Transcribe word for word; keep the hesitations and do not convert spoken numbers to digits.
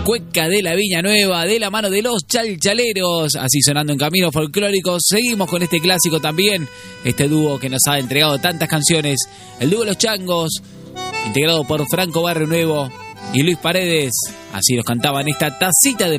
Cueca de la Viña Nueva, de la mano de los Chalchaleros, así sonando en Caminos Folclóricos. Seguimos con este clásico también, este dúo que nos ha entregado tantas canciones, el dúo Los Changos, integrado por Franco Barrio Nuevo y Luis Paredes. Así los cantaban esta tacita de